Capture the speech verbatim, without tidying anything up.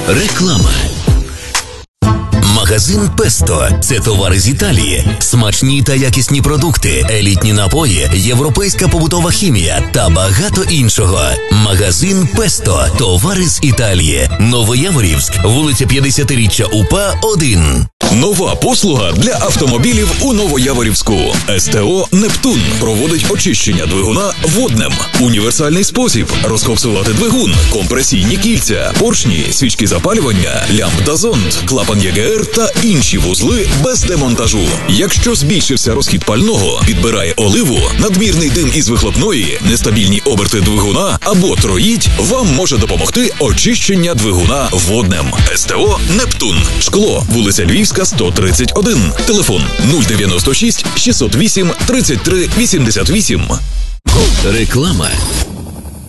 Реклама. Магазин Песто – це товари з Італії, смачні та якісні продукти, елітні напої, європейська побутова хімія та багато іншого. Магазин Песто – товари з Італії. Новояворівськ, вулиця п'ятдесятиріччя УПА, один. Нова послуга для автомобілів у Новояворівську. СТО «Нептун» проводить очищення двигуна воднем. Універсальний спосіб – розкопсувати двигун, компресійні кільця, поршні, свічки запалювання, лямп та зонд, клапан ЄГР та інші вузли без демонтажу. Якщо збільшився розхід пального, підбирає оливу, надмірний дим із вихлопної, нестабільні оберти двигуна або троїть, вам може допомогти очищення двигуна воднем. СТО «Нептун». Шкло, вулиця Львівська, сто тридцять один. Телефон нуль дев'яносто шість шістсот вісім тридцять три вісімдесят вісім. Реклама.